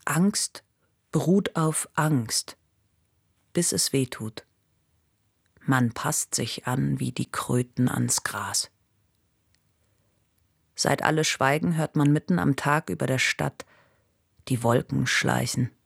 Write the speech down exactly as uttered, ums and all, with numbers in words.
Angst beruht auf Angst, bis es weh tut. Man passt sich an wie die Kröten ans Gras. Seit alle schweigen, hört man mitten am Tag über der Stadt die Wolken schleichen.